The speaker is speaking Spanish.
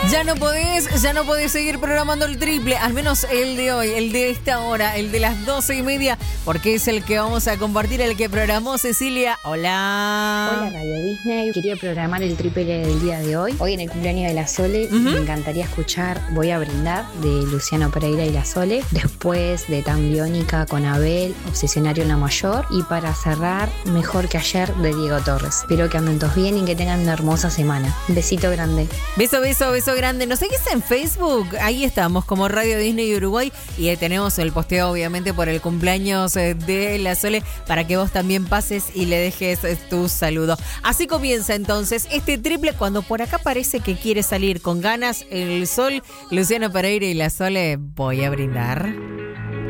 Ya no podés seguir programando el triple, al menos el de hoy, el de esta hora, el de las 12:30, porque es el que vamos a compartir, el que programó Cecilia. Hola. Hola Radio Disney, quería programar el triple del día de hoy. Hoy en el cumpleaños de la Sole, me encantaría escuchar Voy a brindar de Luciano Pereira y la Sole. Después de Tan Biónica con Abel, Obsesionario en la Mayor. Y para cerrar, Mejor que ayer de Diego Torres. Espero que anden todos bien y que tengan una hermosa semana. Un besito grande. Beso grande. ¿Nos seguís en Facebook? Ahí estamos como Radio Disney Uruguay y tenemos el posteo obviamente por el cumpleaños de la Sole para que vos también pases y le dejes tu saludo. Así comienza entonces este triple cuando por acá parece que quiere salir con ganas el sol. Luciano Pereira y la Sole, voy a brindar.